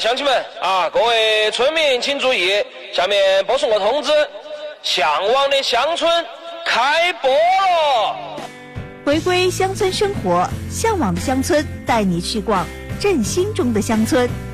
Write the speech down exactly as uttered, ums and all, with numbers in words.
乡亲们啊，各位村民请注意，下面播送个通知，向往的乡村开播了。 回归乡村生活，向往的乡村带你去逛振兴中的乡村。